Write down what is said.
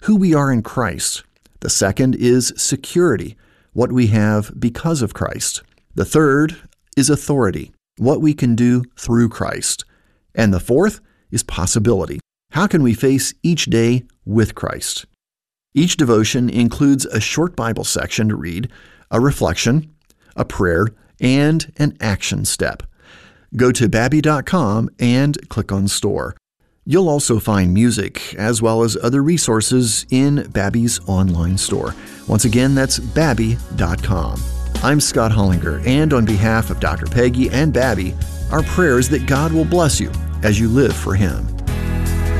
who we are in Christ. The second is security, what we have because of Christ. The third is authority, what we can do through Christ. And the fourth is possibility. How can we face each day with Christ? Each devotion includes a short Bible section to read, a reflection, a prayer, and an action step. Go to Babby.com and click on Store. You'll also find music as well as other resources in Babby's online store. Once again, that's Babby.com. I'm Scott Hollinger, and on behalf of Dr. Peggy and Babby, our prayer is that God will bless you as you live for Him.